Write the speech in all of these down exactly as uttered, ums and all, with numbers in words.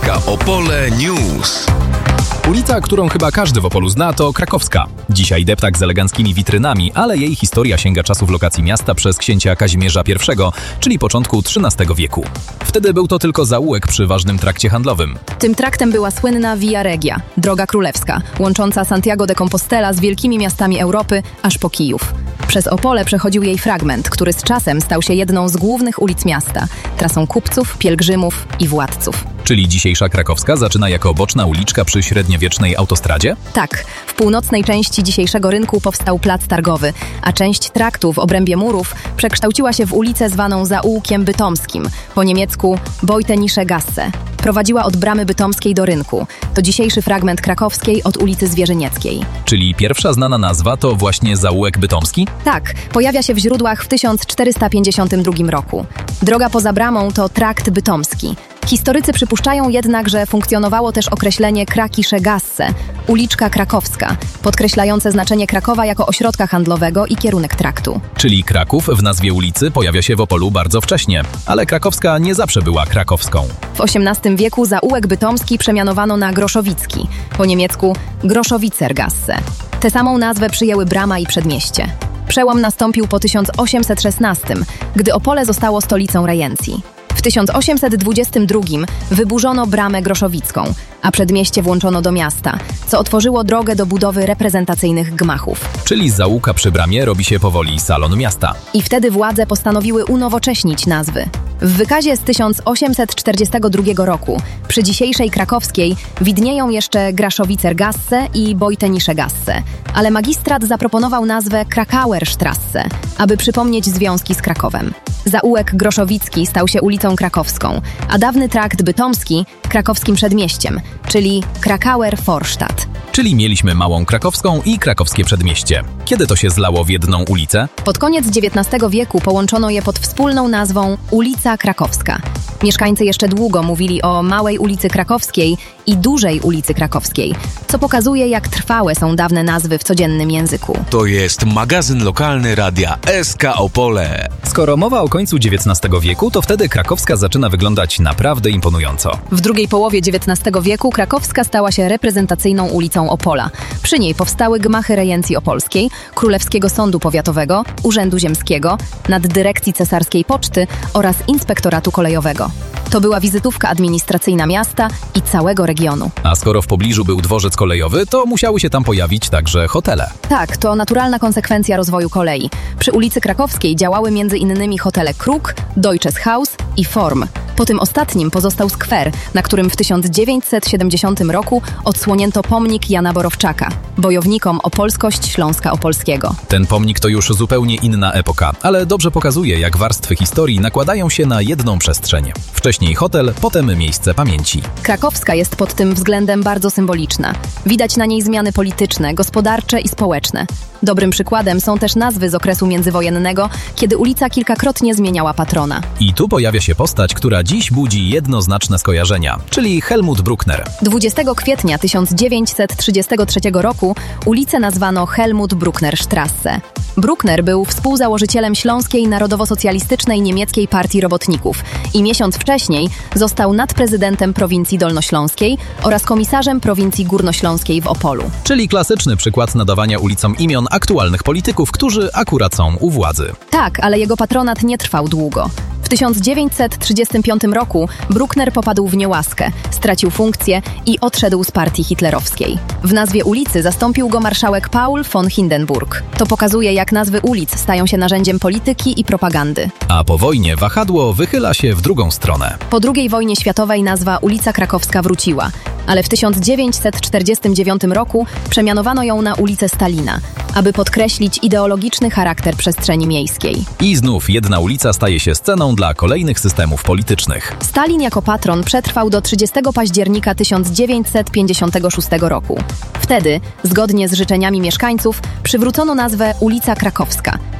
S K Opole News. Ulica, którą chyba każdy w Opolu zna, to Krakowska. Dzisiaj deptak z eleganckimi witrynami, ale jej historia sięga czasów lokacji miasta przez księcia Kazimierza pierwszego, czyli początku trzynastego wieku. Wtedy był to tylko zaułek przy ważnym trakcie handlowym. Tym traktem była słynna Via Regia, droga królewska, łącząca Santiago de Compostela z wielkimi miastami Europy aż po Kijów. Przez Opole przechodził jej fragment, który z czasem stał się jedną z głównych ulic miasta, trasą kupców, pielgrzymów i władców. Czyli dzisiejsza Krakowska zaczyna jako boczna uliczka przy średniowiecznej autostradzie? Tak, w północnej części dzisiejszego rynku powstał plac targowy, a część traktu w obrębie murów przekształciła się w ulicę zwaną Zaułkiem Bytomskim, po niemiecku Beutenische Gasse. Prowadziła od bramy bytomskiej do rynku. To dzisiejszy fragment Krakowskiej od ulicy Zwierzynieckiej. Czyli pierwsza znana nazwa to właśnie Zaułek Bytomski? Tak, pojawia się w źródłach w tysiąc czterysta pięćdziesiątym drugim roku. Droga poza bramą to trakt bytomski. Historycy przypuszczają jednak, że funkcjonowało też określenie Krakische Gasse, uliczka krakowska, podkreślające znaczenie Krakowa jako ośrodka handlowego i kierunek traktu. Czyli Kraków w nazwie ulicy pojawia się w Opolu bardzo wcześnie, ale Krakowska nie zawsze była krakowską. W osiemnastym wieku zaułek bytomski przemianowano na Groszowicki, po niemiecku Groschowicer Gasse. Tę samą nazwę przyjęły brama i przedmieście. Przełom nastąpił po tysiąc osiemset szesnastym, gdy Opole zostało stolicą rejencji. W tysiąc osiemset dwudziestym drugim wyburzono bramę groszowicką, a przedmieście włączono do miasta, co otworzyło drogę do budowy reprezentacyjnych gmachów. Czyli z zaułka przy bramie robi się powoli salon miasta. I wtedy władze postanowiły unowocześnić nazwy. W wykazie z tysiąc osiemset czterdziestego drugiego roku przy dzisiejszej Krakowskiej widnieją jeszcze Graschowicer Gasse i Beutenische Gasse, ale magistrat zaproponował nazwę Krakauerstrasse, aby przypomnieć związki z Krakowem. Zaułek Groszowicki stał się ulicą krakowską, a dawny trakt bytomski krakowskim przedmieściem, czyli Krakauer Vorstadt. Czyli mieliśmy Małą Krakowską i Krakowskie Przedmieście. Kiedy to się zlało w jedną ulicę? Pod koniec dziewiętnastego wieku połączono je pod wspólną nazwą Ulica Krakowska. Mieszkańcy jeszcze długo mówili o Małej ulicy Krakowskiej i Dużej ulicy Krakowskiej, co pokazuje, jak trwałe są dawne nazwy w codziennym języku. To jest magazyn lokalny radia S K Opole. Skoro mowa o końcu dziewiętnastego wieku, to wtedy Krakowska zaczyna wyglądać naprawdę imponująco. W drugiej połowie dziewiętnastego wieku Krakowska stała się reprezentacyjną ulicą Opola. Przy niej powstały gmachy rejencji opolskiej, Królewskiego Sądu Powiatowego, Urzędu Ziemskiego, Naddyrekcji Cesarskiej Poczty oraz Inspektoratu Kolejowego. To była wizytówka administracyjna miasta i całego regionu. A skoro w pobliżu był dworzec kolejowy, to musiały się tam pojawić także hotele. Tak, to naturalna konsekwencja rozwoju kolei. Przy ulicy Krakowskiej działały między innymi hotele Kruk, Deutsches Haus i Form. Po tym ostatnim pozostał skwer, na którym w tysiąc dziewięćset siedemdziesiątym roku odsłonięto pomnik Jana Borowczaka, bojownikom o polskość Śląska Opolskiego. Ten pomnik to już zupełnie inna epoka, ale dobrze pokazuje, jak warstwy historii nakładają się na jedną przestrzeń. Wcześniej hotel, potem miejsce pamięci. Krakowska jest pod tym względem bardzo symboliczna. Widać na niej zmiany polityczne, gospodarcze i społeczne. Dobrym przykładem są też nazwy z okresu międzywojennego, kiedy ulica kilkakrotnie zmieniała patrona. I tu pojawia się postać, która dziś budzi jednoznaczne skojarzenia, czyli Helmut Bruckner. dwudziestego kwietnia tysiąc dziewięćset trzydziestego trzeciego roku ulicę nazwano Helmut Bruckner Strasse. Bruckner był współzałożycielem Śląskiej Narodowo-Socjalistycznej Niemieckiej Partii Robotników i miesiąc wcześniej został nadprezydentem prowincji dolnośląskiej oraz komisarzem prowincji górnośląskiej w Opolu. Czyli klasyczny przykład nadawania ulicom imion aktualnych polityków, którzy akurat są u władzy. Tak, ale jego patronat nie trwał długo. W tysiąc dziewięćset trzydziestym piątym roku Bruckner popadł w niełaskę, stracił funkcję i odszedł z partii hitlerowskiej. W nazwie ulicy zastąpił go marszałek Paul von Hindenburg. To pokazuje, jak nazwy ulic stają się narzędziem polityki i propagandy. A po wojnie wahadło wychyla się w drugą stronę. Po drugiej wojnie światowej nazwa ulica Krakowska wróciła, ale w tysiąc dziewięćset czterdziestym dziewiątym roku przemianowano ją na ulicę Stalina, aby podkreślić ideologiczny charakter przestrzeni miejskiej. I znów jedna ulica staje się sceną dla kolejnych systemów politycznych. Stalin jako patron przetrwał do trzydziestego października tysiąc dziewięćset pięćdziesiątego szóstego roku. Wtedy, zgodnie z życzeniami mieszkańców, przywrócono nazwę ulica Krakowska,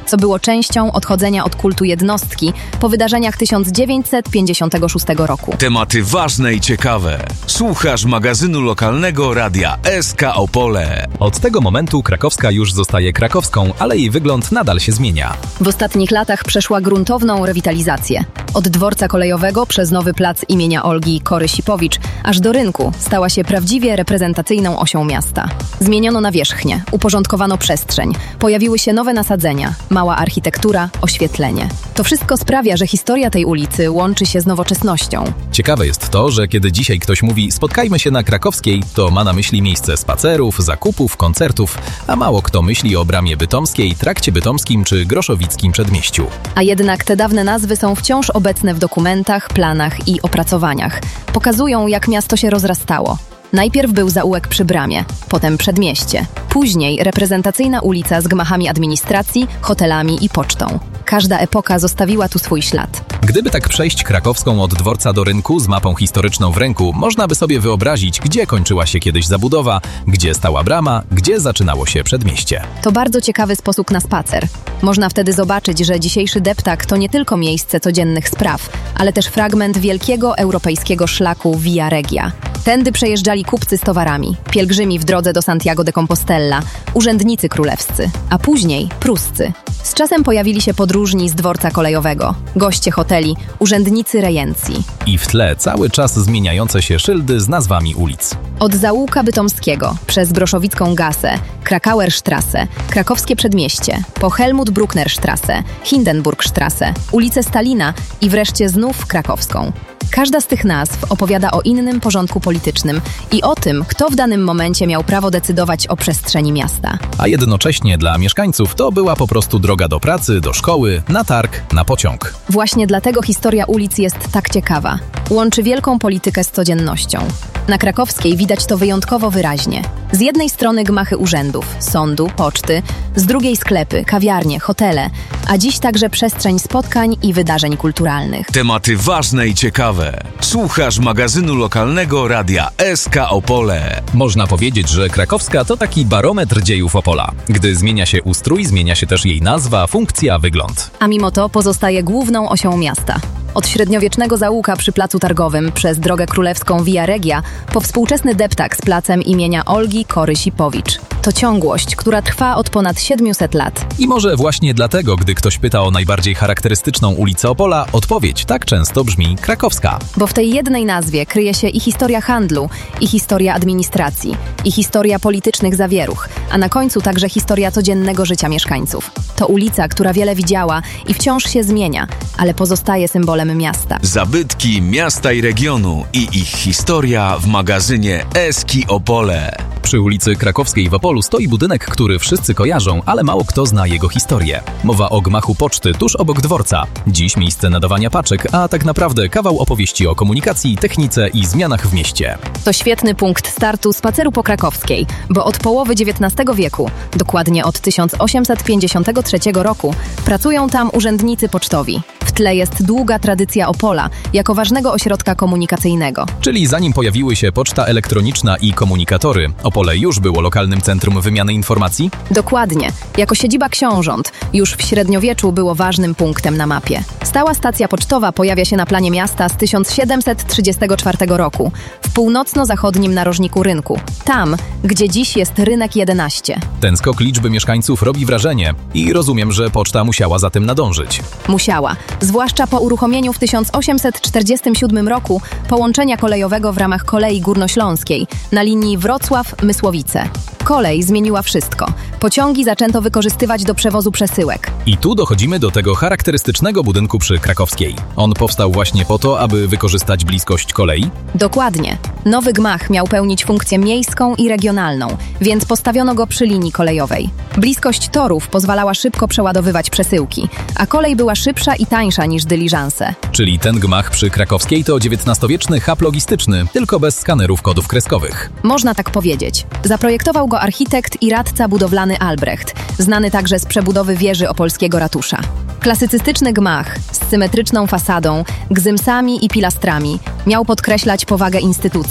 co było częścią odchodzenia od kultu jednostki po wydarzeniach tysiąc dziewięćset pięćdziesiątego szóstego roku. Tematy ważne i ciekawe. Słuchasz magazynu lokalnego Radia S K Opole. Od tego momentu Krakowska już zostaje krakowską, ale jej wygląd nadal się zmienia. W ostatnich latach przeszła gruntowną rewitalizację. Od dworca kolejowego przez nowy plac imienia Olgi Kory-Sipowicz aż do rynku stała się prawdziwie reprezentacyjną osią miasta. Zmieniono nawierzchnię, uporządkowano przestrzeń, pojawiły się nowe nasadzenia, mała architektura, oświetlenie. To wszystko sprawia, że historia tej ulicy łączy się z nowoczesnością. Ciekawe jest to, że kiedy dzisiaj ktoś mówi spotkajmy się na Krakowskiej, to ma na myśli miejsce spacerów, zakupów, koncertów, a mało kto myśli o Bramie Bytomskiej, Trakcie Bytomskim czy Groszowickim Przedmieściu. A jednak te dawne nazwy są wciąż obecne w dokumentach, planach i opracowaniach. Pokazują, jak miasto się rozrastało. Najpierw był zaułek przy Bramie, potem Przedmieście. Później reprezentacyjna ulica z gmachami administracji, hotelami i pocztą. Każda epoka zostawiła tu swój ślad. Gdyby tak przejść Krakowską od dworca do rynku z mapą historyczną w ręku, można by sobie wyobrazić, gdzie kończyła się kiedyś zabudowa, gdzie stała brama, gdzie zaczynało się Przedmieście. To bardzo ciekawy sposób na spacer. Można wtedy zobaczyć, że dzisiejszy deptak to nie tylko miejsce codziennych spraw, ale też fragment wielkiego europejskiego szlaku Via Regia. Tędy przejeżdżali kupcy z towarami, pielgrzymi w drodze do Santiago de Compostela, urzędnicy królewscy, a później pruscy. Z czasem pojawili się podróżni z dworca kolejowego, goście hoteli, urzędnicy rejencji. I w tle cały czas zmieniające się szyldy z nazwami ulic. Od zaułka bytomskiego, przez Groszowicką Gassę, Krakauerstrasse, Krakowskie Przedmieście, po Helmut-Bruckner-Strasse, Hindenburg-Strasse, ulicę Stalina i wreszcie znów Krakowską. Każda z tych nazw opowiada o innym porządku politycznym i o tym, kto w danym momencie miał prawo decydować o przestrzeni miasta. A jednocześnie dla mieszkańców to była po prostu droga do pracy, do szkoły, na targ, na pociąg. Właśnie dlatego historia ulic jest tak ciekawa. Łączy wielką politykę z codziennością. Na Krakowskiej widać to wyjątkowo wyraźnie. Z jednej strony gmachy urzędów, sądu, poczty, z drugiej sklepy, kawiarnie, hotele, a dziś także przestrzeń spotkań i wydarzeń kulturalnych. Tematy ważne i ciekawe. Słuchasz magazynu lokalnego Radia S K Opole. Można powiedzieć, że Krakowska to taki barometr dziejów Opola. Gdy zmienia się ustrój, zmienia się też jej nazwa, funkcja, wygląd. A mimo to pozostaje główną osią miasta. Od średniowiecznego zaułka przy Placu Targowym przez drogę królewską Via Regia po współczesny deptak z placem imienia Olgi Kory-Sipowicz. To ciągłość, która trwa od ponad siedmiuset lat. I może właśnie dlatego, gdy ktoś pyta o najbardziej charakterystyczną ulicę Opola, odpowiedź tak często brzmi Krakowska. Bo w tej jednej nazwie kryje się i historia handlu, i historia administracji, i historia politycznych zawieruch, a na końcu także historia codziennego życia mieszkańców. To ulica, która wiele widziała i wciąż się zmienia, ale pozostaje symbolem miasta. Zabytki miasta i regionu i ich historia w magazynie S K Opole. Przy ulicy Krakowskiej w Opolu stoi budynek, który wszyscy kojarzą, ale mało kto zna jego historię. Mowa o gmachu poczty tuż obok dworca. Dziś miejsce nadawania paczek, a tak naprawdę kawał opowieści o komunikacji, technice i zmianach w mieście. To świetny punkt startu spaceru po Krakowskiej, bo od połowy dziewiętnastego wieku, dokładnie od tysiąc osiemset pięćdziesiątego trzeciego roku, pracują tam urzędnicy pocztowi. W tle jest długa tradycja Opola jako ważnego ośrodka komunikacyjnego. Czyli zanim pojawiły się poczta elektroniczna i komunikatory, Opole już było lokalnym centrum wymiany informacji? Dokładnie. Jako siedziba książąt już w średniowieczu było ważnym punktem na mapie. Stała stacja pocztowa pojawia się na planie miasta z tysiąc siedemset trzydziestego czwartego roku w północno-zachodnim narożniku rynku. Tam, gdzie dziś jest rynek jedenaście. Ten skok liczby mieszkańców robi wrażenie i rozumiem, że poczta musiała za tym nadążyć. Musiała. Zwłaszcza po uruchomieniu w tysiąc osiemset czterdziestym siódmym roku połączenia kolejowego w ramach Kolei Górnośląskiej na linii Wrocław-Mysłowice. Kolej zmieniła wszystko. Pociągi zaczęto wykorzystywać do przewozu przesyłek. I tu dochodzimy do tego charakterystycznego budynku przy Krakowskiej. On powstał właśnie po to, aby wykorzystać bliskość kolei? Dokładnie. Nowy gmach miał pełnić funkcję miejską i regionalną, więc postawiono go przy linii kolejowej. Bliskość torów pozwalała szybko przeładowywać przesyłki, a kolej była szybsza i tańsza niż dyliżanse. Czyli ten gmach przy Krakowskiej to dziewiętnastowieczny hub logistyczny, tylko bez skanerów kodów kreskowych. Można tak powiedzieć. Zaprojektował go architekt i radca budowlany Albrecht, znany także z przebudowy wieży opolskiego ratusza. Klasycystyczny gmach z symetryczną fasadą, gzymsami i pilastrami miał podkreślać powagę instytucji.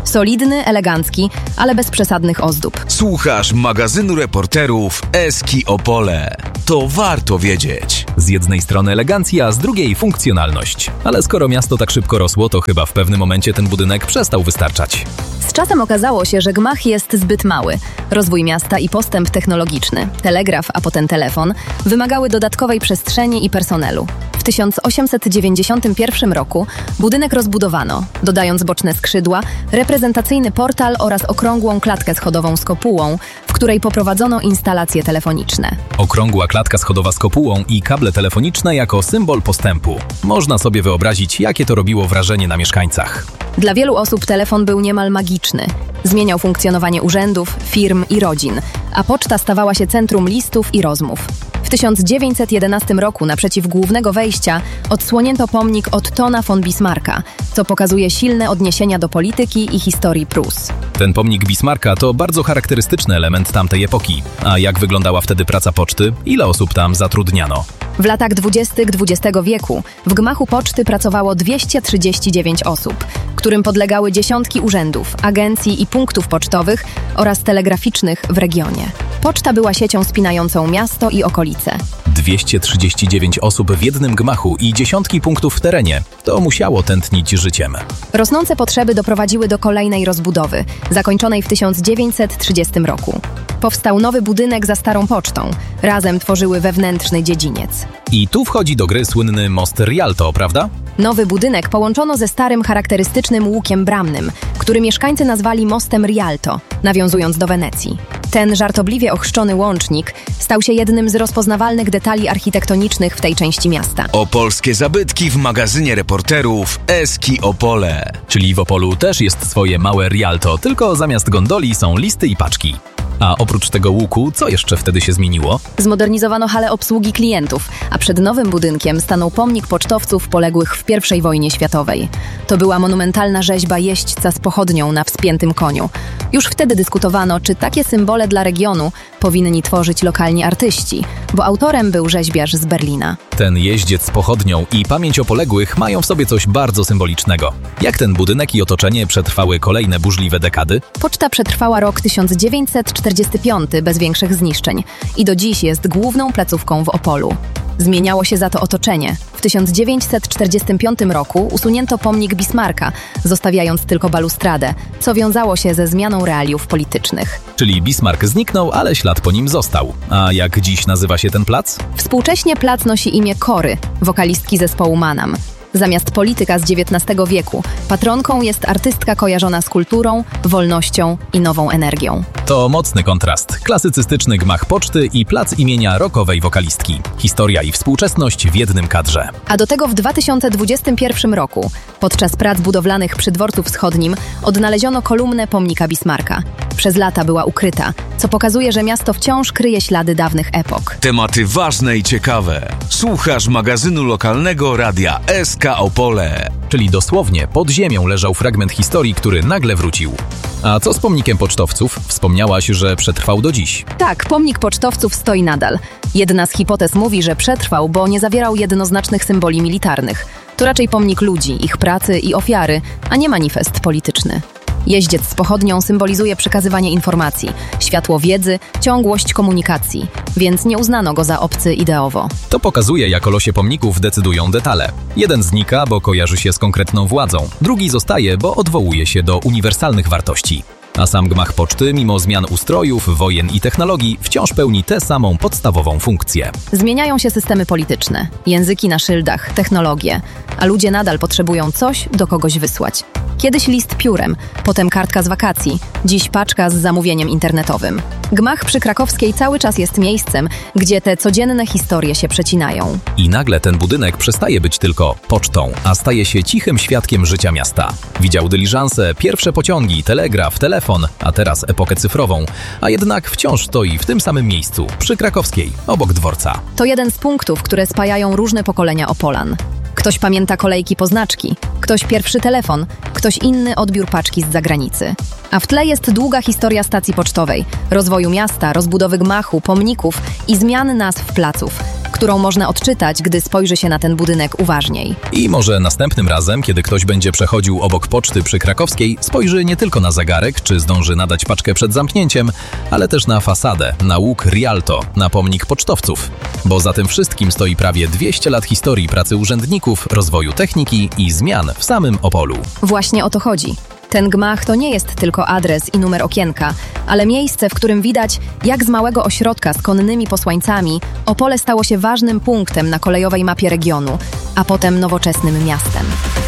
Solidny, elegancki, ale bez przesadnych ozdób. Słuchasz magazynu reporterów Eski Opole. To warto wiedzieć. Z jednej strony elegancja, z drugiej funkcjonalność. Ale skoro miasto tak szybko rosło, to chyba w pewnym momencie ten budynek przestał wystarczać. Z czasem okazało się, że gmach jest zbyt mały. Rozwój miasta i postęp technologiczny, telegraf, a potem telefon, wymagały dodatkowej przestrzeni i personelu. W tysiąc osiemset dziewięćdziesiątym pierwszym roku budynek rozbudowano, dodając boczne skrzydła, reprezentacyjny portal oraz okrągłą klatkę schodową z kopułą, w której poprowadzono instalacje telefoniczne. Okrągła klatka schodowa z kopułą i kable telefoniczne jako symbol postępu. Można sobie wyobrazić, jakie to robiło wrażenie na mieszkańcach. Dla wielu osób telefon był niemal magiczny. Zmieniał funkcjonowanie urzędów, firm i rodzin, a poczta stawała się centrum listów i rozmów. W tysiąc dziewięćset jedenastym roku naprzeciw głównego wejścia odsłonięto pomnik Ottona von Bismarcka, co pokazuje silne odniesienia do polityki i historii Prus. Ten pomnik Bismarcka to bardzo charakterystyczny element tamtej epoki. A jak wyglądała wtedy praca poczty? Ile osób tam zatrudniano? W latach dwudziestych dwudziestego wieku w gmachu poczty pracowało dwieście trzydzieści dziewięć osób, którym podlegały dziesiątki urzędów, agencji i punktów pocztowych oraz telegraficznych w regionie. Poczta była siecią spinającą miasto i okolice. dwieście trzydzieści dziewięć osób w jednym gmachu i dziesiątki punktów w terenie. To musiało tętnić życiem. Rosnące potrzeby doprowadziły do kolejnej rozbudowy, zakończonej w tysiąc dziewięćset trzydziestym roku. Powstał nowy budynek za starą pocztą. Razem tworzyły wewnętrzny dziedziniec. I tu wchodzi do gry słynny most Rialto, prawda? Nowy budynek połączono ze starym, charakterystycznym łukiem bramnym, który mieszkańcy nazwali mostem Rialto, nawiązując do Wenecji. Ten żartobliwie ochrzczony łącznik stał się jednym z rozpoznawalnych detali architektonicznych w tej części miasta. Opolskie zabytki w magazynie reporterów Eski Opole. Czyli w Opolu też jest swoje małe Rialto, tylko zamiast gondoli są listy i paczki. A oprócz tego łuku, co jeszcze wtedy się zmieniło? Zmodernizowano halę obsługi klientów, a przed nowym budynkiem stanął pomnik pocztowców poległych w pierwszej wojnie światowej. To była monumentalna rzeźba jeźdźca z pochodnią na wspiętym koniu. Już wtedy dyskutowano, czy takie symbole dla regionu powinni tworzyć lokalni artyści, bo autorem był rzeźbiarz z Berlina. Ten jeździec z pochodnią i pamięć o poległych mają w sobie coś bardzo symbolicznego. Jak ten budynek i otoczenie przetrwały kolejne burzliwe dekady? Poczta przetrwała rok tysiąc dziewięćset czterdziesty piąty bez większych zniszczeń i do dziś jest główną placówką w Opolu. Zmieniało się za to otoczenie. W tysiąc dziewięćset czterdziestym piątym roku usunięto pomnik Bismarcka, zostawiając tylko balustradę, co wiązało się ze zmianą realiów politycznych. Czyli Bismarck zniknął, ale ślad po nim został. A jak dziś nazywa się ten plac? Współcześnie plac nosi imię Kory, wokalistki zespołu Manam. Zamiast polityka z dziewiętnastego wieku, patronką jest artystka kojarzona z kulturą, wolnością i nową energią. To mocny kontrast. Klasycystyczny gmach poczty i plac imienia rockowej wokalistki. Historia i współczesność w jednym kadrze. A do tego w dwa tysiące dwudziestym pierwszym roku, podczas prac budowlanych przy Dworcu Wschodnim, odnaleziono kolumnę pomnika Bismarcka. Przez lata była ukryta, co pokazuje, że miasto wciąż kryje ślady dawnych epok. Tematy ważne i ciekawe. Słuchasz magazynu lokalnego radia Eska Opole. Czyli dosłownie pod ziemią leżał fragment historii, który nagle wrócił. A co z pomnikiem pocztowców? Wspomniałaś, że przetrwał do dziś. Tak, pomnik pocztowców stoi nadal. Jedna z hipotez mówi, że przetrwał, bo nie zawierał jednoznacznych symboli militarnych. To raczej pomnik ludzi, ich pracy i ofiary, a nie manifest polityczny. Jeździec z pochodnią symbolizuje przekazywanie informacji, światło wiedzy, ciągłość komunikacji, więc nie uznano go za obcy ideowo. To pokazuje, jak o losie pomników decydują detale. Jeden znika, bo kojarzy się z konkretną władzą, drugi zostaje, bo odwołuje się do uniwersalnych wartości. A sam gmach poczty, mimo zmian ustrojów, wojen i technologii, wciąż pełni tę samą podstawową funkcję. Zmieniają się systemy polityczne, języki na szyldach, technologie, a ludzie nadal potrzebują coś, do kogoś wysłać. Kiedyś list piórem, potem kartka z wakacji, dziś paczka z zamówieniem internetowym. Gmach przy Krakowskiej cały czas jest miejscem, gdzie te codzienne historie się przecinają. I nagle ten budynek przestaje być tylko pocztą, a staje się cichym świadkiem życia miasta. Widział dyliżanse, pierwsze pociągi, telegraf, telefon, a teraz epokę cyfrową, a jednak wciąż stoi w tym samym miejscu, przy Krakowskiej, obok dworca. To jeden z punktów, które spajają różne pokolenia Opolan. Ktoś pamięta kolejki po znaczki, ktoś pierwszy telefon, ktoś inny odbiór paczki z zagranicy. A w tle jest długa historia stacji pocztowej, rozwoju miasta, rozbudowy gmachu, pomników i zmian nazw placów, którą można odczytać, gdy spojrzy się na ten budynek uważniej. I może następnym razem, kiedy ktoś będzie przechodził obok poczty przy Krakowskiej, spojrzy nie tylko na zegarek, czy zdąży nadać paczkę przed zamknięciem, ale też na fasadę, na łuk Rialto, na pomnik pocztowców. Bo za tym wszystkim stoi prawie dwieście lat historii pracy urzędników, rozwoju techniki i zmian w samym Opolu. Właśnie o to chodzi. Ten gmach to nie jest tylko adres i numer okienka, ale miejsce, w którym widać, jak z małego ośrodka z konnymi posłańcami Opole stało się ważnym punktem na kolejowej mapie regionu, a potem nowoczesnym miastem.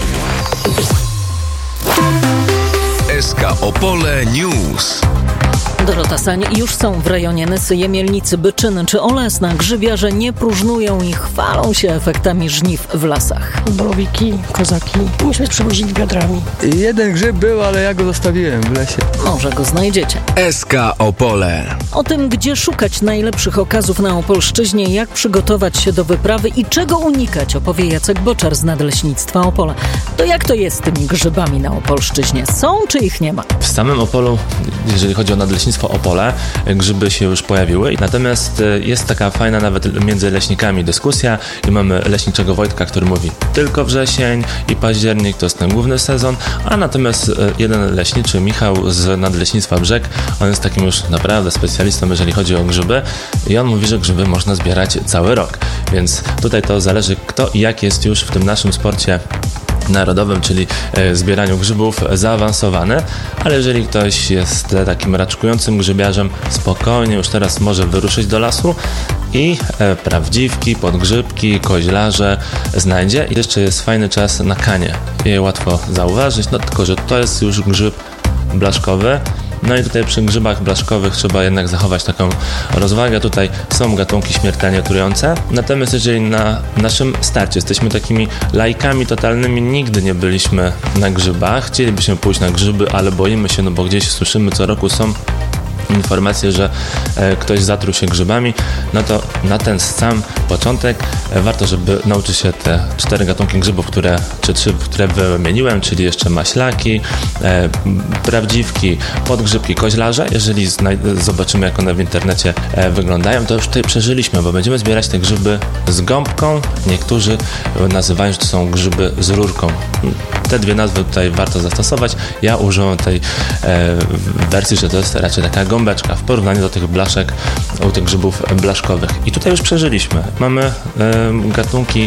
S K Opole News. Dorota Sań, już są w rejonie Nysy, Jemielnicy, Byczyny czy Olesna. Grzybiarze nie próżnują i chwalą się efektami żniw w lasach. Borowiki, kozaki. Myśmy przewozili wiadrami. Jeden grzyb był, ale ja go zostawiłem w lesie. Może go znajdziecie. S K Opole. O tym, gdzie szukać najlepszych okazów na Opolszczyźnie, jak przygotować się do wyprawy i czego unikać, opowie Jacek Boczar z Nadleśnictwa Opola. To jak to jest z tymi grzybami na Opolszczyźnie? Są czy ich nie ma? W samym Opolu, jeżeli chodzi o Nadleśnictwo Opole, grzyby się już pojawiły, natomiast jest taka fajna nawet między leśnikami dyskusja i mamy leśniczego Wojtka, który mówi tylko wrzesień i październik to jest ten główny sezon, a natomiast jeden leśniczy, Michał z Nadleśnictwa Brzeg, on jest takim już naprawdę specjalistą, jeżeli chodzi o grzyby i on mówi, że grzyby można zbierać cały rok, więc tutaj to zależy kto i jak jest już w tym naszym sporcie narodowym, czyli e, zbieraniu grzybów zaawansowany, ale jeżeli ktoś jest e, takim raczkującym grzybiarzem, spokojnie już teraz może wyruszyć do lasu i e, prawdziwki, podgrzybki, koźlarze znajdzie. I jeszcze jest fajny czas na kanie. Je łatwo zauważyć, no tylko, że to jest już grzyb blaszkowy. No i tutaj przy grzybach blaszkowych trzeba jednak zachować taką rozwagę. Tutaj są gatunki śmiertelnie trujące. Natomiast jeżeli na naszym starcie jesteśmy takimi laikami totalnymi, nigdy nie byliśmy na grzybach, chcielibyśmy pójść na grzyby, ale boimy się, no bo gdzieś słyszymy co roku są informacje, że e, ktoś zatruł się grzybami, no to na ten sam początek e, warto, żeby nauczyć się te cztery gatunki grzybów, które, czy trzy, które wymieniłem, czyli jeszcze maślaki, e, prawdziwki, podgrzybki, koźlarze. Jeżeli znaj- zobaczymy, jak one w internecie e, wyglądają, to już tutaj przeżyliśmy, bo będziemy zbierać te grzyby z gąbką. Niektórzy nazywają, że to są grzyby z rurką. Te dwie nazwy tutaj warto zastosować. Ja użyłem tej e, wersji, że to jest raczej taka gąbeczka w porównaniu do tych blaszek, u tych grzybów blaszkowych. I tutaj już przeżyliśmy. Mamy e, gatunki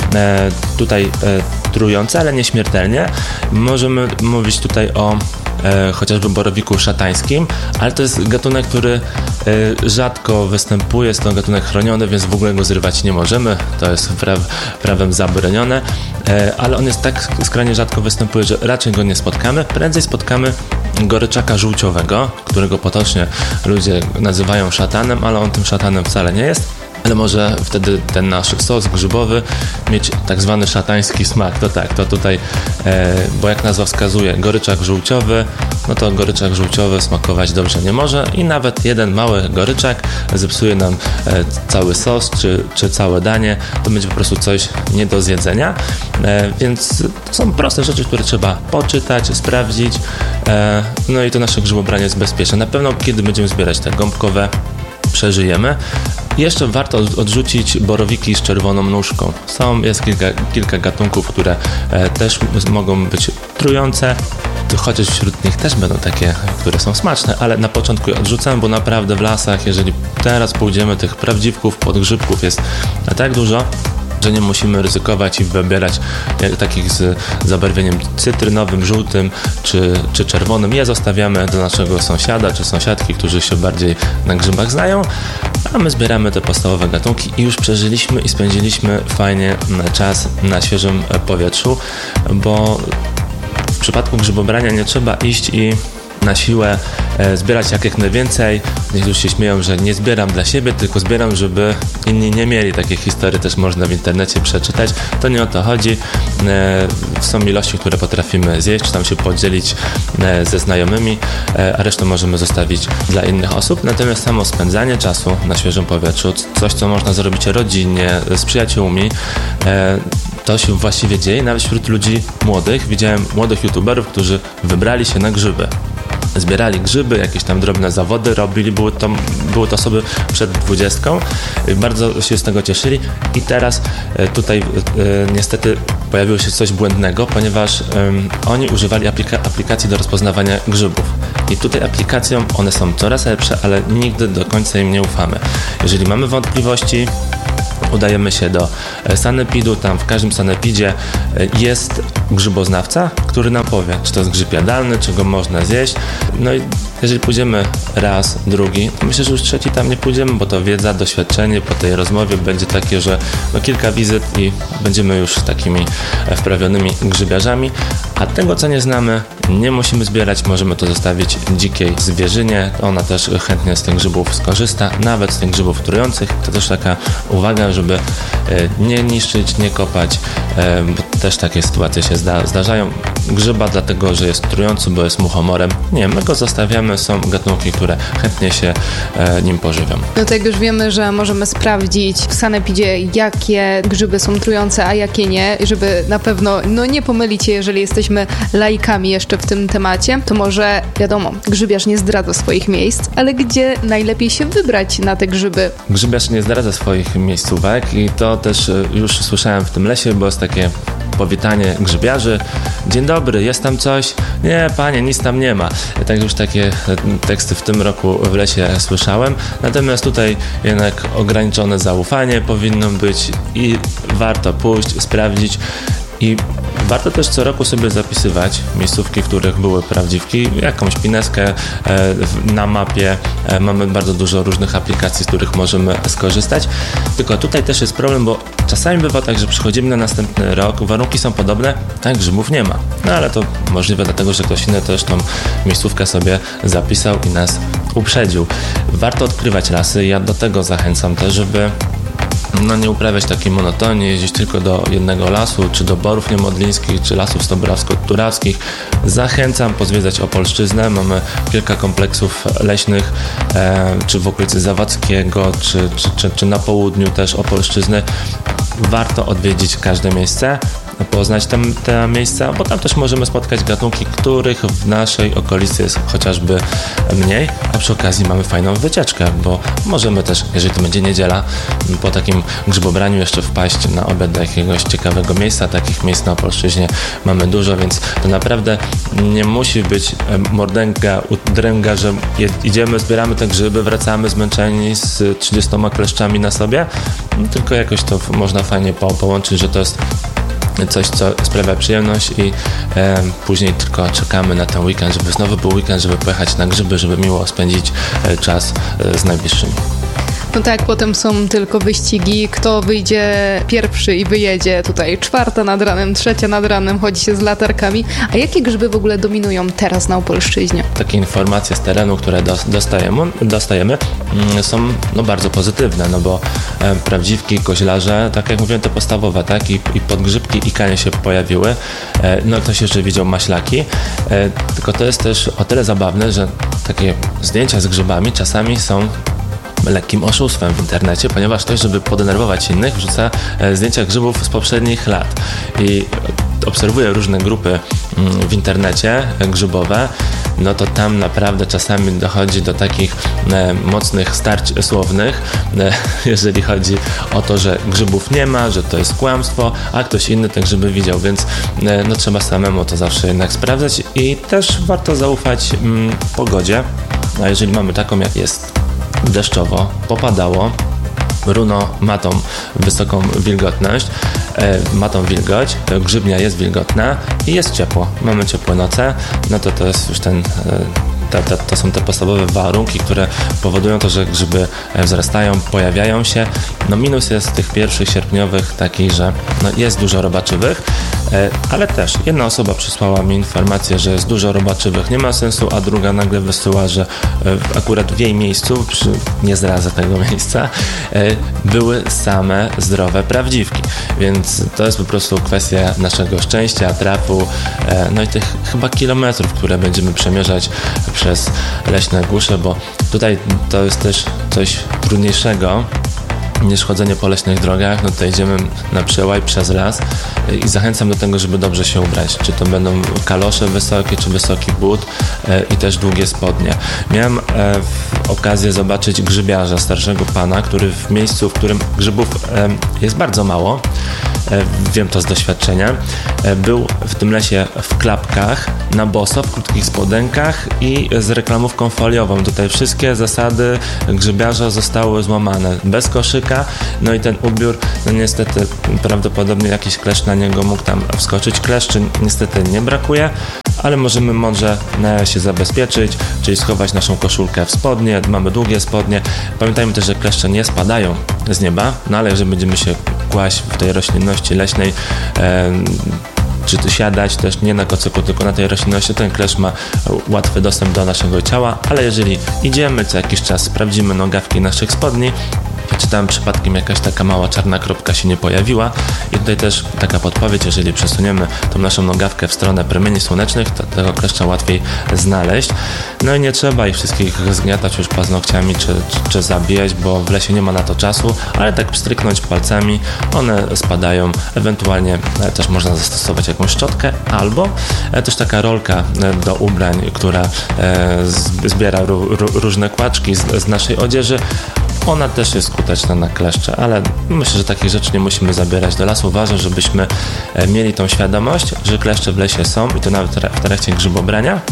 e, tutaj e, trujące, ale nieśmiertelnie. Możemy mówić tutaj o e, chociażby borowiku szatańskim, ale to jest gatunek, który e, rzadko występuje, jest to gatunek chroniony, więc w ogóle go zrywać nie możemy. To jest pra, prawem zabronione, e, ale on jest tak skrajnie rzadko występuje, że raczej go nie spotkamy. Prędzej spotkamy goryczaka żółciowego, którego potocznie ludzie nazywają szatanem, ale on tym szatanem wcale nie jest. Ale może wtedy ten nasz sos grzybowy mieć tak zwany szatański smak. To tak, to tutaj, e, bo jak nazwa wskazuje, goryczak żółciowy, no to goryczak żółciowy smakować dobrze nie może i nawet jeden mały goryczak zepsuje nam e, cały sos czy, czy całe danie. To będzie po prostu coś nie do zjedzenia. E, więc to są proste rzeczy, które trzeba poczytać, sprawdzić. E, no i to nasze grzybobranie jest bezpieczne. Na pewno kiedy będziemy zbierać te gąbkowe, przeżyjemy. Jeszcze warto odrzucić borowiki z czerwoną nóżką. Są, jest kilka, kilka gatunków, które e, też mogą być trujące, chociaż wśród nich też będą takie, które są smaczne, ale na początku je odrzucam, bo naprawdę w lasach, jeżeli teraz pójdziemy, tych prawdziwków, podgrzybków jest tak dużo, że nie musimy ryzykować i wybierać takich z zabarwieniem cytrynowym, żółtym czy, czy czerwonym. Je zostawiamy do naszego sąsiada czy sąsiadki, którzy się bardziej na grzybach znają, a my zbieramy te podstawowe gatunki i już przeżyliśmy i spędziliśmy fajnie czas na świeżym powietrzu, bo w przypadku grzybobrania nie trzeba iść i na siłę e, zbierać jak, jak najwięcej. Niektórzy się śmieją, że nie zbieram dla siebie, tylko zbieram, żeby inni nie mieli. Takie historie też można w internecie przeczytać. To nie o to chodzi. E, są ilości, które potrafimy zjeść, czy tam się podzielić e, ze znajomymi, e, a resztę możemy zostawić dla innych osób. Natomiast samo spędzanie czasu na świeżym powietrzu, coś, co można zrobić rodzinnie, z przyjaciółmi, e, to się właściwie dzieje nawet wśród ludzi młodych. Widziałem młodych youtuberów, którzy wybrali się na grzyby. zbierali grzyby, jakieś tam drobne zawody robili, były to, były to osoby przed dwudziestką, bardzo się z tego cieszyli i teraz tutaj e, niestety pojawiło się coś błędnego, ponieważ e, oni używali aplika- aplikacji do rozpoznawania grzybów i tutaj aplikacjom one są coraz lepsze, ale nigdy do końca im nie ufamy. Jeżeli mamy wątpliwości, udajemy się do sanepidu, tam w każdym sanepidzie jest grzyboznawca, który nam powie, czy to jest grzyb jadalny, czy go można zjeść. No i jeżeli pójdziemy raz, drugi, to myślę, że już trzeci tam nie pójdziemy, bo to wiedza, doświadczenie po tej rozmowie będzie takie, że no kilka wizyt i będziemy już takimi wprawionymi grzybiarzami, a tego, co nie znamy, nie musimy zbierać, możemy to zostawić dzikiej zwierzynie, ona też chętnie z tych grzybów skorzysta, nawet z tych grzybów trujących. To też taka uwaga, żeby nie niszczyć, nie kopać, bo też takie sytuacje się zda- zdarzają. Grzyba dlatego, że jest trujący, bo jest muchomorem. Nie, my go zostawiamy, są gatunki, które chętnie się nim pożywią. No to jak już wiemy, że możemy sprawdzić w sanepidzie, jakie grzyby są trujące, a jakie nie, żeby na pewno no, nie pomylić się, jeżeli jesteśmy laikami jeszcze w tym temacie, to może wiadomo, grzybiarz nie zdradza swoich miejsc, ale gdzie najlepiej się wybrać na te grzyby? Grzybiarz nie zdradza swoich miejscówek i to też już słyszałem w tym lesie, bo jest takie powitanie grzybiarzy. Dzień dobry, jest tam coś? Nie, panie, nic tam nie ma. Także już takie teksty w tym roku w lesie słyszałem. Natomiast tutaj jednak ograniczone zaufanie powinno być i warto pójść, sprawdzić. I warto też co roku sobie zapisywać miejscówki, w których były prawdziwki, jakąś pineskę e, na mapie. E, mamy bardzo dużo różnych aplikacji, z których możemy skorzystać. Tylko tutaj też jest problem, bo czasami bywa tak, że przychodzimy na następny rok, warunki są podobne, a grzybów nie ma. No ale to możliwe dlatego, że ktoś inny też tą miejscówkę sobie zapisał i nas uprzedził. Warto odkrywać lasy. Ja do tego zachęcam też, żeby no nie uprawiać takiej monotonii, jeździć tylko do jednego lasu, czy do Borów Niemodlińskich, czy lasów Stobrawsko-Turawskich. Zachęcam pozwiedzać Opolszczyznę. Mamy kilka kompleksów leśnych, e, czy w okolicy Zawadzkiego, czy, czy, czy, czy na południu też Opolszczyzny. Warto odwiedzić każde miejsce, poznać tam te miejsca, bo tam też możemy spotkać gatunki, których w naszej okolicy jest chociażby mniej, a przy okazji mamy fajną wycieczkę, bo możemy też, jeżeli to będzie niedziela, po takim grzybobraniu jeszcze wpaść na obiad do jakiegoś ciekawego miejsca. Takich miejsc na Opolszczyźnie mamy dużo, więc to naprawdę nie musi być mordęga, udręga, że idziemy, zbieramy te grzyby, wracamy zmęczeni z trzydziestoma kleszczami na sobie, tylko jakoś to można fajnie po- połączyć, że to jest coś, co sprawia przyjemność i e, później tylko czekamy na ten weekend, żeby znowu był weekend, żeby pojechać na grzyby, żeby miło spędzić e, czas e, z najbliższymi. No tak, potem są tylko wyścigi, kto wyjdzie pierwszy i wyjedzie. Tutaj czwarta nad ranem, trzecia nad ranem, chodzi się z latarkami. A jakie grzyby w ogóle dominują teraz na Opolszczyźnie? Takie informacje z terenu, które dostajemy, dostajemy są no, bardzo pozytywne, no bo e, prawdziwki, koźlarze, tak jak mówiłem, te podstawowe, tak, i, i podgrzybki, i kanie się pojawiły. E, no ktoś jeszcze widział maślaki, e, tylko to jest też o tyle zabawne, że takie zdjęcia z grzybami czasami są lekkim oszustwem w internecie, ponieważ ktoś, żeby podenerwować innych, wrzuca zdjęcia grzybów z poprzednich lat i obserwuję różne grupy w internecie grzybowe, no to tam naprawdę czasami dochodzi do takich e, mocnych starć słownych, e, jeżeli chodzi o to, że grzybów nie ma, że to jest kłamstwo, a ktoś inny te grzyby widział, więc e, no trzeba samemu to zawsze jednak sprawdzać i też warto zaufać mm, pogodzie, a jeżeli mamy taką, jak jest, deszczowo, popadało, runo ma tą wysoką wilgotność, e, ma tą wilgoć, grzybnia jest wilgotna i jest ciepło. Mamy ciepłe noce, no to to jest już ten... E, To, to, to są te podstawowe warunki, które powodują to, że grzyby wzrastają, pojawiają się. No minus jest tych pierwszych sierpniowych taki, że no jest dużo robaczywych, ale też jedna osoba przysłała mi informację, że jest dużo robaczywych, nie ma sensu, a druga nagle wysyła, że akurat w jej miejscu, przy, nie zdradzę tego miejsca, były same zdrowe prawdziwki, więc to jest po prostu kwestia naszego szczęścia, trafu, no i tych chyba kilometrów, które będziemy przemierzać przez leśne głusze, bo tutaj to jest też coś trudniejszego, niż chodzenie po leśnych drogach, no to idziemy na przełaj przez las i zachęcam do tego, żeby dobrze się ubrać. Czy to będą kalosze wysokie, czy wysoki but i też długie spodnie. Miałem okazję zobaczyć grzybiarza, starszego pana, który w miejscu, w którym grzybów jest bardzo mało, wiem to z doświadczenia, był w tym lesie w klapkach, na boso, w krótkich spodenkach i z reklamówką foliową. Tutaj wszystkie zasady grzybiarza zostały złamane. Bez koszyka, no i ten ubiór, no niestety prawdopodobnie jakiś kleszcz na niego mógł tam wskoczyć. Kleszczy niestety nie brakuje, ale możemy mądrze się zabezpieczyć, czyli schować naszą koszulkę w spodnie, mamy długie spodnie. Pamiętajmy też, że kleszcze nie spadają z nieba, no ale jeżeli będziemy się kłaść w tej roślinności leśnej, e, czy tu siadać też nie na kocyku, tylko na tej roślinności, ten kleszcz ma łatwy dostęp do naszego ciała, ale jeżeli idziemy, co jakiś czas sprawdzimy nogawki naszych spodni, czy tam przypadkiem jakaś taka mała czarna kropka się nie pojawiła. I tutaj też taka podpowiedź, jeżeli przesuniemy tą naszą nogawkę w stronę promieni słonecznych, to tego kleszcza łatwiej znaleźć. No i nie trzeba ich wszystkich zgniatać już paznokciami czy, czy, czy zabijać, bo w lesie nie ma na to czasu, ale tak pstryknąć palcami, one spadają. Ewentualnie też można zastosować jakąś szczotkę, albo też taka rolka do ubrań, która zbiera różne kłaczki z, z naszej odzieży. Ona też jest skuteczna na kleszcze, ale myślę, że takich rzeczy nie musimy zabierać do lasu. Ważne, żebyśmy mieli tą świadomość, że kleszcze w lesie są i to nawet w trakcie grzybobrania.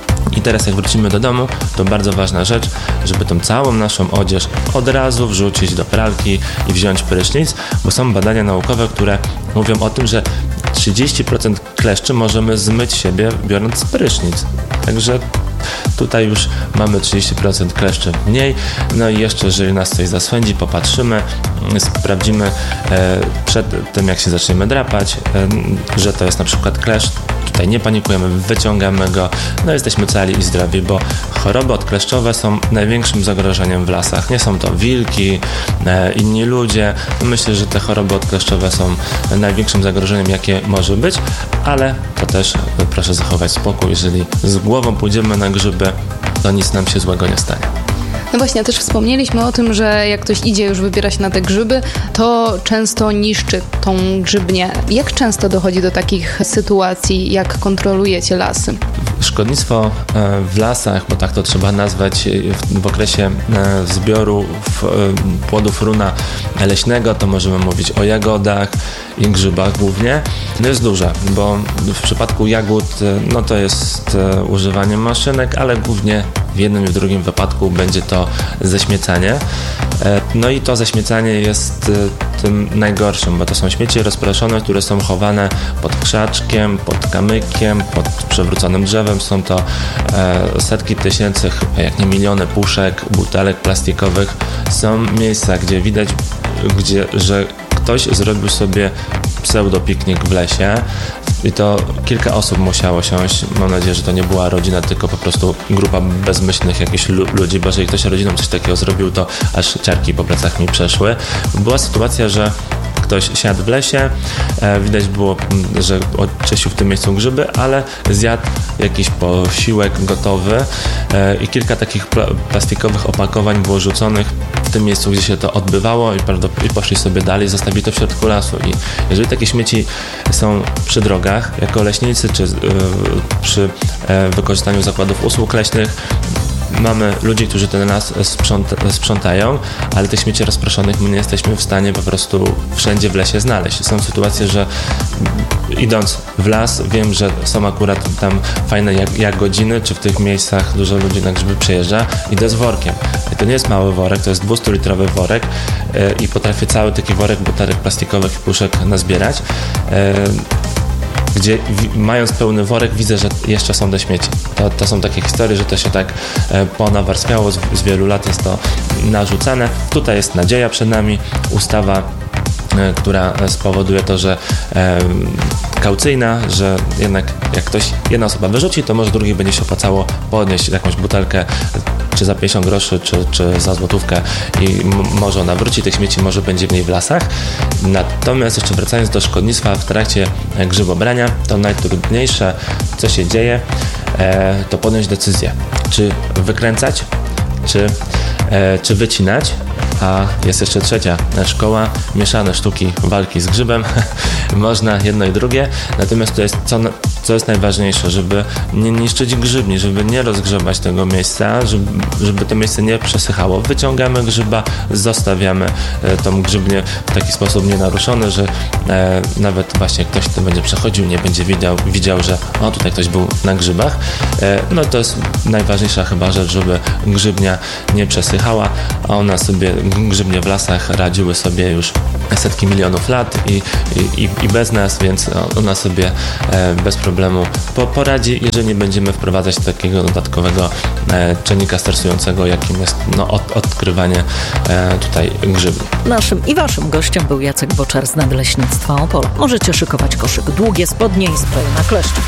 I teraz jak wrócimy do domu, to bardzo ważna rzecz, żeby tą całą naszą odzież od razu wrzucić do pralki i wziąć prysznic, bo są badania naukowe, które mówią o tym, że trzydzieści procent kleszczy możemy zmyć siebie biorąc prysznic. Także tutaj już mamy trzydzieści procent kleszczy mniej. No i jeszcze, jeżeli nas coś zaswędzi, popatrzymy, sprawdzimy e, przed tym, jak się zaczniemy drapać, e, że to jest na przykład kleszcz. Tutaj nie panikujemy, wyciągamy go, no jesteśmy cali i zdrowi, bo choroby odkleszczowe są największym zagrożeniem w lasach. Nie są to wilki, e, inni ludzie. Myślę, że te choroby odkleszczowe są największym zagrożeniem, jakie może być, ale to też proszę zachować spokój. Jeżeli z głową pójdziemy na grzyby, to nic nam się złego nie stanie. No właśnie, też wspomnieliśmy o tym, że jak ktoś idzie już wybiera się na te grzyby, to często niszczy tą grzybnię. Jak często dochodzi do takich sytuacji, jak kontrolujecie lasy? Szkodnictwo w lasach, bo tak to trzeba nazwać, w okresie zbioru płodów runa leśnego, to możemy mówić o jagodach i grzybach głównie. No jest duże, bo w przypadku jagód no to jest używanie maszynek, ale głównie w jednym i w drugim wypadku będzie to ześmiecanie. No i to ześmiecanie jest tym najgorszym, bo to są śmieci rozproszone, które są chowane pod krzaczkiem, pod kamykiem, pod przewróconym drzewem. Są to setki tysięcy, jak nie miliony puszek, butelek plastikowych. Są miejsca, gdzie widać, gdzie, że ktoś zrobił sobie pseudopiknik w lesie i to kilka osób musiało siąść. Mam nadzieję, że to nie była rodzina, tylko po prostu grupa bezmyślnych jakichś ludzi, bo jeżeli ktoś rodziną coś takiego zrobił, to aż ciarki po plecach mi przeszły. Była sytuacja, że ktoś siadł w lesie, e, widać było, że oczyścił w tym miejscu grzyby, ale zjadł jakiś posiłek gotowy e, i kilka takich pl- plastikowych opakowań było rzuconych w tym miejscu, gdzie się to odbywało i, i poszli sobie dalej, zostawili to w środku lasu. I jeżeli takie śmieci są przy drogach, jako leśnicy, czy e, przy e, wykorzystaniu zakładów usług leśnych, mamy ludzi, którzy ten las sprząta, sprzątają, ale tych śmieci rozproszonych my nie jesteśmy w stanie po prostu wszędzie w lesie znaleźć. Są sytuacje, że idąc w las, wiem, że są akurat tam fajne jak, jagodziny, czy w tych miejscach dużo ludzi na grzyby przejeżdża, idę z workiem. I to nie jest mały worek, to jest dwustulitrowy worek yy, i potrafię cały taki worek butelek plastikowych i puszek nazbierać. Yy, gdzie w, mając pełny worek widzę, że jeszcze są te śmieci. To, to są takie historie, że to się tak e, ponawarstwiało, z, z wielu lat jest to narzucane. Tutaj jest nadzieja przed nami, ustawa, e, która spowoduje to, że e, kaucyjna, że jednak jak ktoś, jedna osoba wyrzuci, to może drugiej będzie się opłacało podnieść jakąś butelkę czy za pięćdziesiąt groszy, czy, czy za złotówkę i m- może ona wróci, tych śmieci może będzie w niej w lasach. Natomiast jeszcze wracając do szkodnictwa w trakcie grzybobrania, to najtrudniejsze, co się dzieje, e, to podjąć decyzję, czy wykręcać, czy, e, czy wycinać. a jest jeszcze trzecia szkoła, mieszane sztuki walki z grzybem. Można jedno i drugie, natomiast to jest co, co jest najważniejsze, żeby nie niszczyć grzybni, żeby nie rozgrzebać tego miejsca, żeby, żeby to miejsce nie przesychało. Wyciągamy grzyba, zostawiamy e, tą grzybnię w taki sposób nienaruszony, że e, nawet właśnie ktoś, kto będzie przechodził, nie będzie widział, widział, że o, tutaj ktoś był na grzybach. E, no to jest najważniejsza chyba rzecz, żeby grzybnia nie przesychała, a ona sobie, grzybnie w lasach radziły sobie już setki milionów lat i, i, i bez nas, więc ona sobie e, bez problemu po, poradzi, jeżeli nie będziemy wprowadzać takiego dodatkowego e, czynnika stresującego, jakim jest no, od, odkrywanie e, tutaj grzybu. Naszym i waszym gościem był Jacek Boczar z Nadleśnictwa Opola. Możecie szykować koszyk, długie spodnie i spray na kleszcze.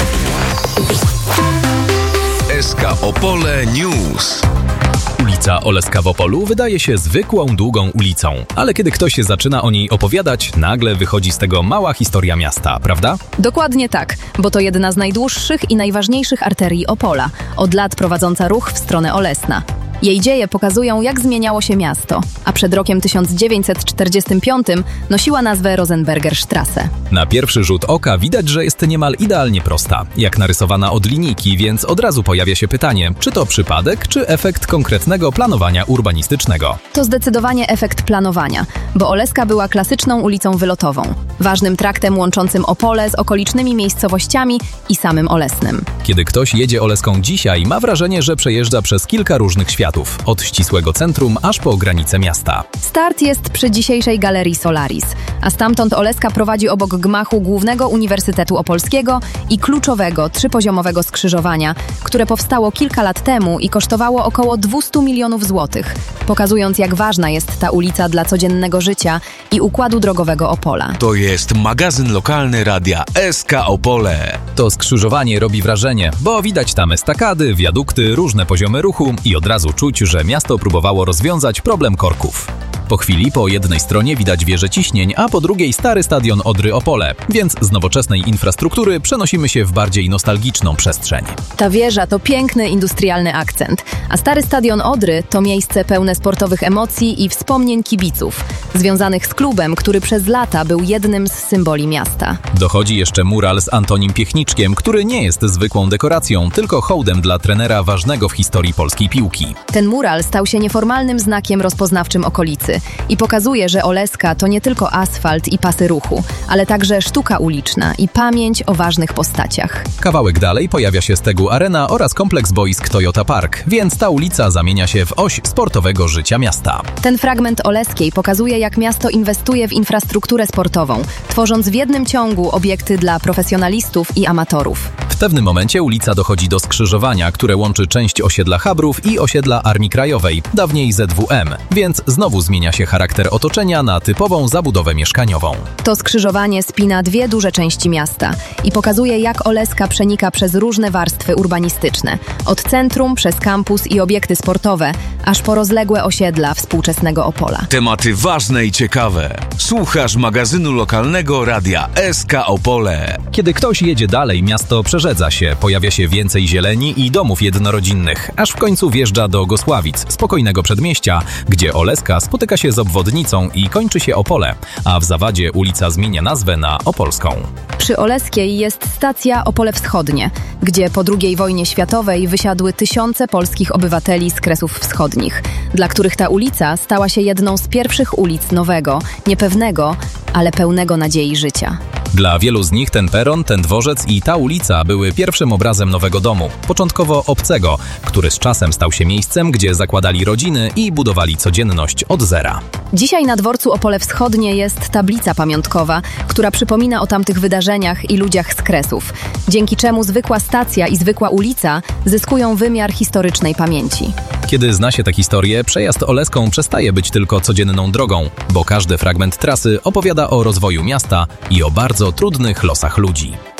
S K Opole News. Ulica Oleska w Opolu wydaje się zwykłą, długą ulicą, ale kiedy ktoś zaczyna o niej opowiadać, nagle wychodzi z tego mała historia miasta, prawda? Dokładnie tak, bo to jedna z najdłuższych i najważniejszych arterii Opola, od lat prowadząca ruch w stronę Olesna. Jej dzieje pokazują, jak zmieniało się miasto, a przed rokiem tysiąc dziewięćset czterdziestym piątym nosiła nazwę Rosenbergerstrasse. Na pierwszy rzut oka widać, że jest niemal idealnie prosta, jak narysowana od linijki, więc od razu pojawia się pytanie, czy to przypadek, czy efekt konkretnego planowania urbanistycznego. To zdecydowanie efekt planowania, bo Oleska była klasyczną ulicą wylotową, ważnym traktem łączącym Opole z okolicznymi miejscowościami i samym Olesnem. Kiedy ktoś jedzie Oleską dzisiaj, ma wrażenie, że przejeżdża przez kilka różnych światów, od ścisłego centrum aż po granice miasta. Start jest przy dzisiejszej Galerii Solaris, a stamtąd Oleska prowadzi obok gmachu Głównego Uniwersytetu Opolskiego i kluczowego trzypoziomowego skrzyżowania, które powstało kilka lat temu i kosztowało około dwieście milionów złotych, pokazując, jak ważna jest ta ulica dla codziennego życia i układu drogowego Opola. To jest magazyn lokalny radia S K Opole. To skrzyżowanie robi wrażenie, bo widać tam estakady, wiadukty, różne poziomy ruchu i od razu czuć, że miasto próbowało rozwiązać problem korków. Po chwili po jednej stronie widać wieżę ciśnień, a po drugiej stary stadion Odry Opole, więc z nowoczesnej infrastruktury przenosimy się w bardziej nostalgiczną przestrzeń. Ta wieża to piękny industrialny akcent, a stary stadion Odry to miejsce pełne sportowych emocji i wspomnień kibiców, związanych z klubem, który przez lata był jednym z symboli miasta. Dochodzi jeszcze mural z Antonim Piechniczkiem, który nie jest zwykłą dekoracją, tylko hołdem dla trenera ważnego w historii polskiej piłki. Ten mural stał się nieformalnym znakiem rozpoznawczym okolicy i pokazuje, że Oleska to nie tylko asfalt i pasy ruchu, ale także sztuka uliczna i pamięć o ważnych postaciach. Kawałek dalej pojawia się Stegu Arena oraz kompleks boisk Toyota Park, więc ta ulica zamienia się w oś sportowego życia miasta. Ten fragment Oleskiej pokazuje, jak miasto inwestuje w infrastrukturę sportową, tworząc w jednym ciągu obiekty dla profesjonalistów i amatorów. W pewnym momencie ulica dochodzi do skrzyżowania, które łączy część osiedla Chabrów i osiedla Armii Krajowej, dawniej Z W M, więc znowu zmienia się charakter otoczenia na typową zabudowę mieszkaniową. To skrzyżowanie spina dwie duże części miasta i pokazuje, jak Oleska przenika przez różne warstwy urbanistyczne, od centrum przez kampus i obiekty sportowe, aż po rozległe osiedla współczesnego Opola. Tematy ważne i ciekawe. Słuchasz magazynu lokalnego radia S K Opole. Kiedy ktoś jedzie dalej, miasto przerzedza się, pojawia się więcej zieleni i domów jednorodzinnych, aż w końcu wjeżdża do Gosławic, spokojnego przedmieścia, gdzie Oleska spotyka się z obwodnicą i kończy się Opole, a w zawadzie ulica zmienia nazwę na Opolską. Przy Oleskiej jest stacja Opole Wschodnie, gdzie po drugiej wojnie światowej wysiadły tysiące polskich obywateli z Kresów Wschodnich, dla których ta ulica stała się jedną z pierwszych ulic nowego, niepewnego, ale pełnego nadziei życia. Dla wielu z nich ten peron, ten dworzec i ta ulica były pierwszym obrazem nowego domu, początkowo obcego, który z czasem stał się miejscem, gdzie zakładali rodziny i budowali codzienność od zera. Dzisiaj na dworcu Opole Wschodnie jest tablica pamiątkowa, która przypomina o tamtych wydarzeniach i ludziach z Kresów, dzięki czemu zwykła stacja i zwykła ulica zyskują wymiar historycznej pamięci. Kiedy zna się tę historię, przejazd Oleską przestaje być tylko codzienną drogą, bo każdy fragment trasy opowiada o rozwoju miasta i o bardzo trudnych losach ludzi.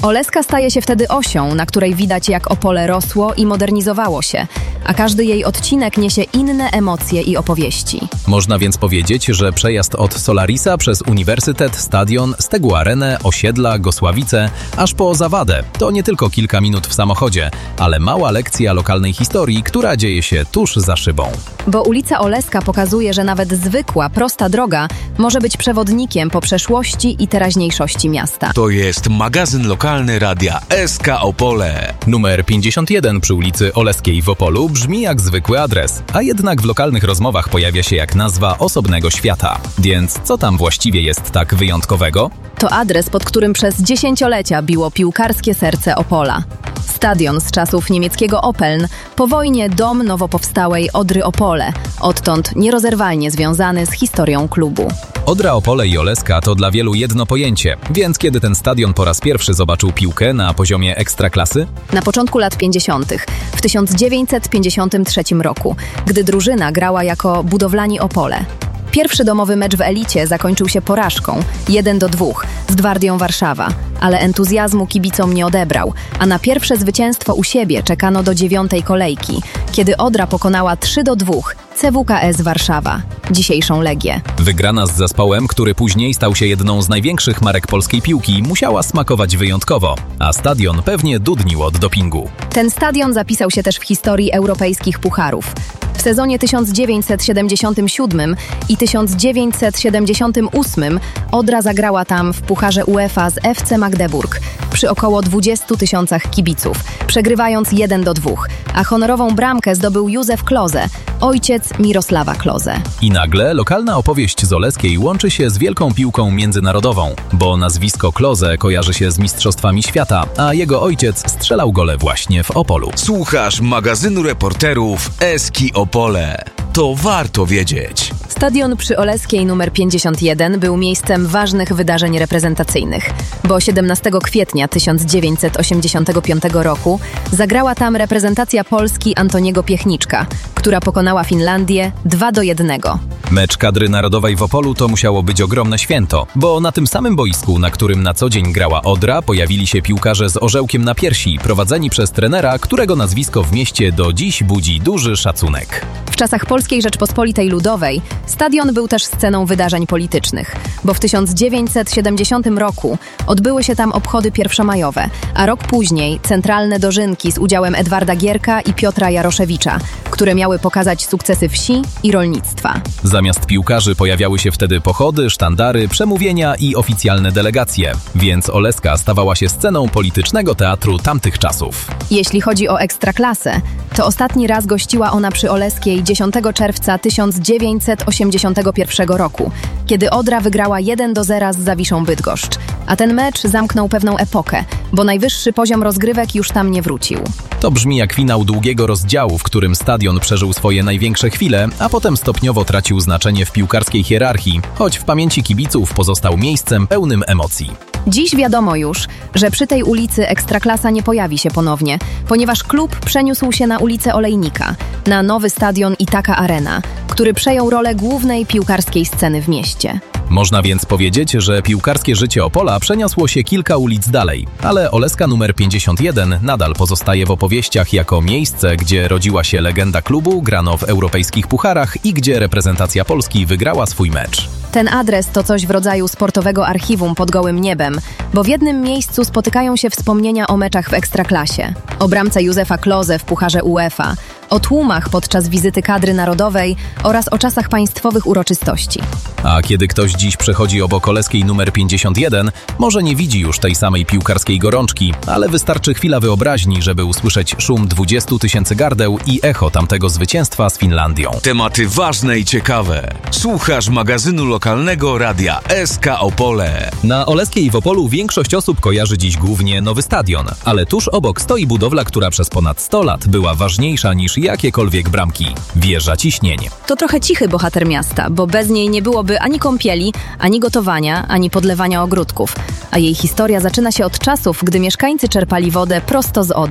Oleska staje się wtedy osią, na której widać, jak Opole rosło i modernizowało się, a każdy jej odcinek niesie inne emocje i opowieści. Można więc powiedzieć, że przejazd od Solarisa przez Uniwersytet, Stadion, Stegła Arenę, Osiedla, Gosławice, aż po Zawadę to nie tylko kilka minut w samochodzie, ale mała lekcja lokalnej historii, która dzieje się tuż za szybą. Bo ulica Oleska pokazuje, że nawet zwykła, prosta droga może być przewodnikiem po przeszłości i teraźniejszości miasta. To jest magazyn lokalny Radia S K Opole. Numer pięćdziesiąt jeden przy ulicy Oleskiej w Opolu brzmi jak zwykły adres, a jednak w lokalnych rozmowach pojawia się jak nazwa osobnego świata. Więc co tam właściwie jest tak wyjątkowego? To adres, pod którym przez dziesięciolecia biło piłkarskie serce Opola. Stadion z czasów niemieckiego Opeln, po wojnie dom nowo powstałej Odry Opole, odtąd nierozerwalnie związany z historią klubu. Odra Opole i Oleska to dla wielu jedno pojęcie, więc kiedy ten stadion po raz pierwszy zobaczył piłkę na poziomie ekstraklasy? Na początku lat pięćdziesiątych, w tysiąc dziewięćset pięćdziesiątym trzecim roku, gdy drużyna grała jako Budowlani Opole. Pierwszy domowy mecz w elicie zakończył się porażką jeden do dwóch z Gwardią Warszawa, ale entuzjazmu kibicom nie odebrał, a na pierwsze zwycięstwo u siebie czekano do dziewiątej kolejki, kiedy Odra pokonała trzy do dwóch C W K S Warszawa, dzisiejszą Legię. Wygrana z zespołem, który później stał się jedną z największych marek polskiej piłki, musiała smakować wyjątkowo, a stadion pewnie dudnił od dopingu. Ten stadion zapisał się też w historii europejskich pucharów. W sezonie tysiąc dziewięćset siedemdziesiątym siódmym i tysiąc dziewięćset siedemdziesiątym ósmym Odra zagrała tam w Pucharze UEFA z F C Magdeburg przy około dwudziestu tysiącach kibiców, przegrywając jeden do dwóch, a honorową bramkę zdobył Józef Klose, ojciec Mirosława Klose. I nagle lokalna opowieść z Oleskiej łączy się z wielką piłką międzynarodową, bo nazwisko Klose kojarzy się z mistrzostwami świata, a jego ojciec strzelał gole właśnie w Opolu. Słuchasz magazynu reporterów S K Opole. To warto wiedzieć. Stadion przy Oleskiej numer pięćdziesiąt jeden był miejscem ważnych wydarzeń reprezentacyjnych, bo siedemnastego kwietnia tysiąc dziewięćset osiemdziesiątego piątego roku zagrała tam reprezentacja Polski Antoniego Piechniczka, która pokonała Finlandię dwa do jednego. Mecz kadry narodowej w Opolu to musiało być ogromne święto, bo na tym samym boisku, na którym na co dzień grała Odra, pojawili się piłkarze z orzełkiem na piersi, prowadzeni przez trenera, którego nazwisko w mieście do dziś budzi duży szacunek. W czasach Polskiej Rzeczpospolitej Ludowej stadion był też sceną wydarzeń politycznych, bo w tysiąc dziewięćset siedemdziesiątym roku odbyły się tam obchody pierwszomajowe, a rok później centralne dożynki z udziałem Edwarda Gierka i Piotra Jaroszewicza, które miały pokazać sukcesy wsi i rolnictwa. Zamiast piłkarzy pojawiały się wtedy pochody, sztandary, przemówienia i oficjalne delegacje, więc Oleska stawała się sceną politycznego teatru tamtych czasów. Jeśli chodzi o ekstraklasę, to ostatni raz gościła ona przy Oleskiej dziesiątego czerwca tysiąc dziewięćset osiemdziesiątego pierwszego roku, kiedy Odra wygrała jeden do zera z Zawiszą Bydgoszcz, a ten mecz zamknął pewną epokę, bo najwyższy poziom rozgrywek już tam nie wrócił. To brzmi jak finał długiego rozdziału, w którym stadion przeżył swoje największe chwile, a potem stopniowo tracił znaczenie w piłkarskiej hierarchii, choć w pamięci kibiców pozostał miejscem pełnym emocji. Dziś wiadomo już, że przy tej ulicy ekstraklasa nie pojawi się ponownie, ponieważ klub przeniósł się na ulicę Olejnika, na nowy stadion Itaka Arena, który przejął rolę głównej piłkarskiej sceny w mieście. Można więc powiedzieć, że piłkarskie życie Opola przeniosło się kilka ulic dalej, ale Oleska numer pięćdziesiąt jeden nadal pozostaje w opowieściach jako miejsce, gdzie rodziła się legenda klubu, grano w europejskich pucharach i gdzie reprezentacja Polski wygrała swój mecz. Ten adres to coś w rodzaju sportowego archiwum pod gołym niebem, bo w jednym miejscu spotykają się wspomnienia o meczach w ekstraklasie, o bramce Józefa Klose w Pucharze UEFA, o tłumach podczas wizyty kadry narodowej oraz o czasach państwowych uroczystości. A kiedy ktoś dziś przechodzi obok Oleskiej numer pięćdziesiąt jeden, może nie widzi już tej samej piłkarskiej gorączki, ale wystarczy chwila wyobraźni, żeby usłyszeć szum dwudziestu tysięcy gardeł i echo tamtego zwycięstwa z Finlandią. Tematy ważne i ciekawe. Słuchasz magazynu lokalnego Radia S K Opole. Na Oleskiej w Opolu większość osób kojarzy dziś głównie nowy stadion, ale tuż obok stoi budowla, która przez ponad sto lat była ważniejsza niż jakiekolwiek bramki. Wieża Ciśnień. To trochę cichy bohater miasta, bo bez niej nie byłoby ani kąpieli, ani gotowania, ani podlewania ogródków. A jej historia zaczyna się od czasów, gdy mieszkańcy czerpali wodę prosto z Odry.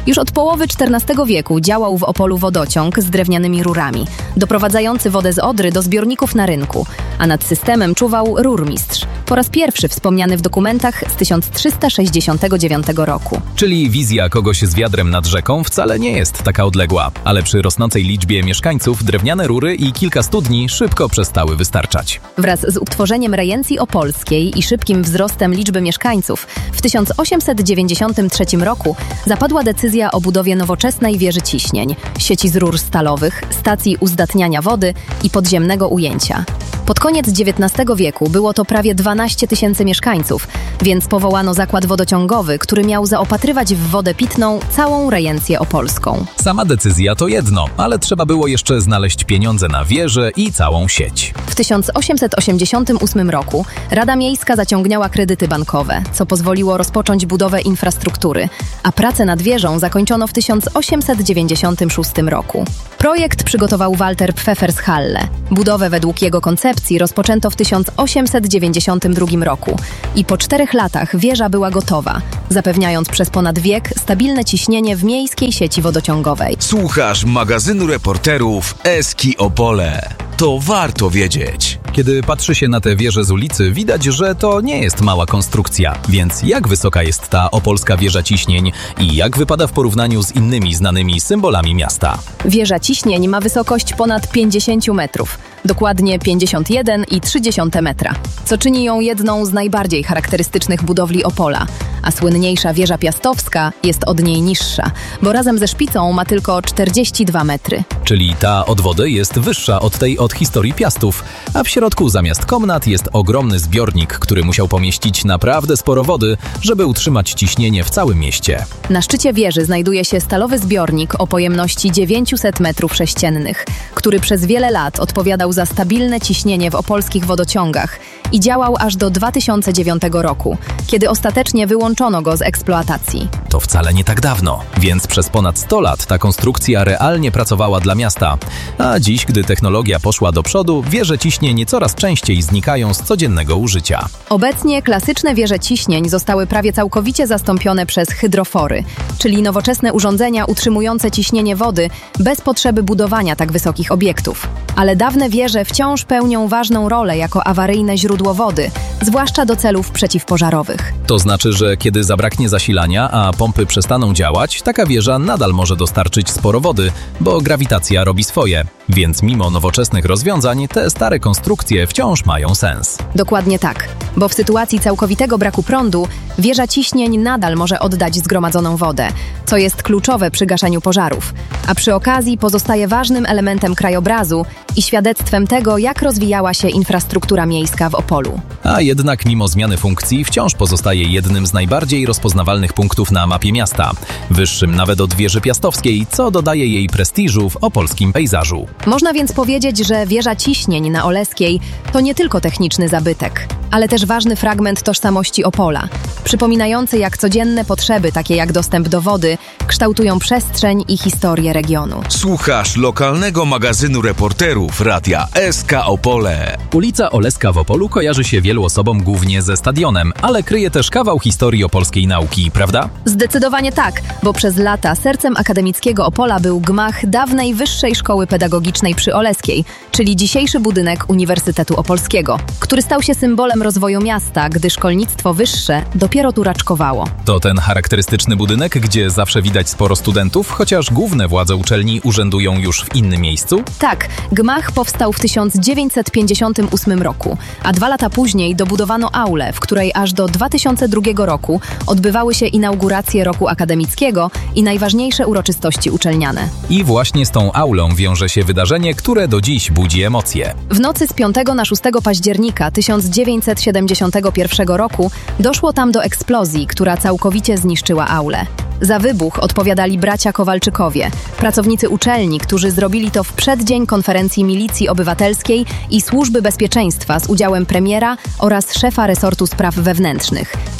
Już od połowy czternastego wieku działał w Opolu wodociąg z drewnianymi rurami, doprowadzający wodę z Odry do zbiorników na rynku, a nad systemem czuwał rurmistrz, po raz pierwszy wspomniany w dokumentach z tysiąc trzysta sześćdziesiątego dziewiątego roku. Czyli wizja kogoś z wiadrem nad rzeką wcale nie jest taka odległa, ale przy rosnącej liczbie mieszkańców drewniane rury i kilka studni szybko przestały wystarczać. Wraz z utworzeniem rejencji opolskiej i szybkim wzrostem liczby mieszkańców w tysiąc osiemset dziewięćdziesiątym trzecim roku zapadła decyzja o budowie nowoczesnej wieży ciśnień, sieci z rur stalowych, stacji uzdatniania wody i podziemnego ujęcia. Pod koniec dziewiętnastego wieku było to prawie dwanaście tysięcy mieszkańców, więc powołano zakład wodociągowy, który miał zaopatrywać w wodę pitną całą rejencję opolską. Sama decyzja to jedno, ale trzeba było jeszcze znaleźć pieniądze na wieżę i całą sieć. W tysiąc osiemset osiemdziesiątym ósmym roku Rada Miejska zaciągnęła kredyty bankowe, co pozwoliło rozpocząć budowę infrastruktury, a pracę nad wieżą zakończono w tysiąc osiemset dziewięćdziesiątym szóstym roku. Projekt przygotował Walter Pfeffershalle. Budowę według jego koncepcji rozpoczęto w tysiąc osiemset dziewięćdziesiątym drugim roku i po czterech latach wieża była gotowa, zapewniając przez ponad wiek stabilne ciśnienie w miejskiej sieci wodociągowej. Słuchasz magazynu reporterów Eski Opole. To warto wiedzieć. Kiedy patrzy się na tę wieżę z ulicy, widać, że to nie jest mała konstrukcja. Więc jak wysoka jest ta opolska wieża ciśnień i jak wypada w porównaniu z innymi znanymi symbolami miasta? Wieża ciśnień ma wysokość ponad pięćdziesiąt metrów, dokładnie pięćdziesiąt jeden i trzy dziesiąte metra, co czyni ją jedną z najbardziej charakterystycznych budowli Opola, a słynniejsza wieża piastowska jest od niej niższa, bo razem ze szpicą ma tylko czterdzieści dwa metry. Czyli ta od wody jest wyższa od tej od historii Piastów, a w środku zamiast komnat jest ogromny zbiornik, który musiał pomieścić naprawdę sporo wody, żeby utrzymać ciśnienie w całym mieście. Na szczycie wieży znajduje się stalowy zbiornik o pojemności dziewięćset metrów sześciennych, który przez wiele lat odpowiadał za stabilne ciśnienie w opolskich wodociągach i działał aż do dwa tysiące dziewiątego roku, kiedy ostatecznie wyłączono go z eksploatacji. To wcale nie tak dawno, więc przez ponad sto lat ta konstrukcja realnie pracowała dla miasta. A dziś, gdy technologia poszła do przodu, wieże ciśnień coraz częściej znikają z codziennego użycia. Obecnie klasyczne wieże ciśnień zostały prawie całkowicie zastąpione przez hydrofory, czyli nowoczesne urządzenia utrzymujące ciśnienie wody bez potrzeby budowania tak wysokich obiektów. Ale dawne wieże wciąż pełnią ważną rolę jako awaryjne źródło wody, zwłaszcza do celów przeciwpożarowych. To znaczy, że kiedy zabraknie zasilania, a pompy przestaną działać, taka wieża nadal może dostarczyć sporo wody, bo grawitacja robi swoje. Więc mimo nowoczesnych rozwiązań, te stare konstrukcje wciąż mają sens. Dokładnie tak, bo w sytuacji całkowitego braku prądu wieża ciśnień nadal może oddać zgromadzoną wodę, co jest kluczowe przy gaszeniu pożarów, a przy okazji pozostaje ważnym elementem krajobrazu i świadectwem tego, jak rozwijała się infrastruktura miejska w Opolu. A jednak mimo zmiany funkcji wciąż pozostaje jednym z najbardziej rozpoznawalnych punktów na mapie miasta, wyższym nawet od wieży piastowskiej, co dodaje jej prestiżu w opolskim pejzażu. Można więc powiedzieć, że wieża ciśnień na Oleskiej to nie tylko techniczny zabytek, ale też ważny fragment tożsamości Opola, przypominający, jak codzienne potrzeby, takie jak dostęp do wody, kształtują przestrzeń i historię regionu. Słuchasz lokalnego magazynu reporterów Radia S K Opole. Ulica Oleska w Opolu kojarzy się wielu osobom głównie ze stadionem, ale kryje też kawał historii opolskiej nauki, prawda? Zdecydowanie tak, bo przez lata sercem akademickiego Opola był gmach dawnej Wyższej Szkoły Pedagogicznej przy Oleskiej, czyli dzisiejszy budynek Uniwersytetu Opolskiego, który stał się symbolem rozwoju miasta, gdy szkolnictwo wyższe dopiero tu raczkowało. To ten charakterystyczny budynek, gdzie zawsze widać sporo studentów, chociaż główne władze uczelni urzędują już w innym miejscu? Tak, gmach powstał w tysiąc dziewięćset pięćdziesiątym ósmym roku, a dwa lata później dobudowano aulę, w której aż do dwa tysiące drugiego roku odbywały się inauguracje roku akademickiego i najważniejsze uroczystości uczelniane. I właśnie z tą aulą wiąże się wydarzenie, które do dziś budzi emocje. W nocy z piątego na szóstego października tysiąc dziewięćset siedemdziesiątego pierwszego roku doszło tam do eksplozji, która całkowicie zniszczyła aulę. Za wybuch odpowiadali bracia Kowalczykowie, pracownicy uczelni, którzy zrobili to w przeddzień konferencji Milicji Obywatelskiej i Służby Bezpieczeństwa z udziałem premiera oraz szefa resortu spraw wewnętrznych.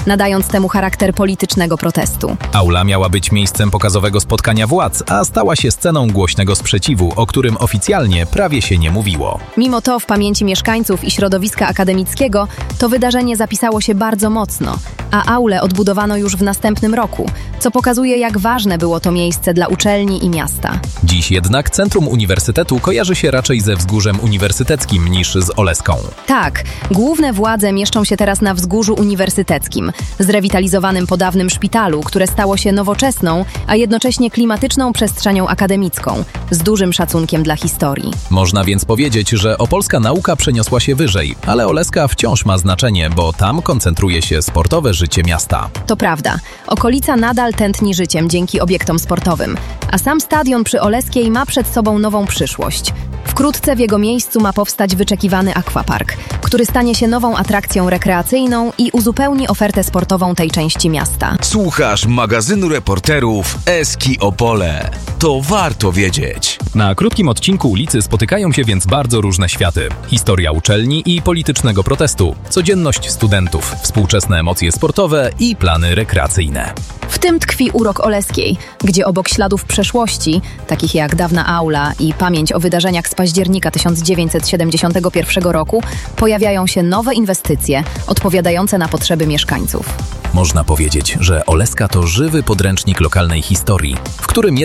nadając temu charakter politycznego protestu. Aula miała być miejscem pokazowego spotkania władz, a stała się sceną głośnego sprzeciwu, o którym oficjalnie prawie się nie mówiło. Mimo to w pamięci mieszkańców i środowiska akademickiego to wydarzenie zapisało się bardzo mocno, a aulę odbudowano już w następnym roku, co pokazuje, jak ważne było to miejsce dla uczelni i miasta. Dziś jednak centrum uniwersytetu kojarzy się raczej ze wzgórzem uniwersyteckim niż z Oleską. Tak, główne władze mieszczą się teraz na wzgórzu uniwersyteckim, zrewitalizowanym po dawnym szpitalu, które stało się nowoczesną, a jednocześnie klimatyczną przestrzenią akademicką, z dużym szacunkiem dla historii. Można więc powiedzieć, że opolska nauka przeniosła się wyżej, ale Oleska wciąż ma znaczenie, bo tam koncentruje się sportowe życie miasta. To prawda, okolica nadal tętni życiem dzięki obiektom sportowym, a sam stadion przy Oleskiej ma przed sobą nową przyszłość. Wkrótce w jego miejscu ma powstać wyczekiwany akwapark, który stanie się nową atrakcją rekreacyjną i uzupełni ofertę sportową tej części miasta. Słuchasz magazynu reporterów Eski Opole. To warto wiedzieć. Na krótkim odcinku ulicy spotykają się więc bardzo różne światy. Historia uczelni i politycznego protestu, codzienność studentów, współczesne emocje sportowe i plany rekreacyjne. W tym tkwi urok Oleskiej, gdzie obok śladów przeszłości, takich jak dawna aula i pamięć o wydarzeniach z października tysiąc dziewięćset siedemdziesiątego pierwszego roku, pojawiają się nowe inwestycje odpowiadające na potrzeby mieszkańców. Można powiedzieć, że Oleska to żywy podręcznik lokalnej historii, w którym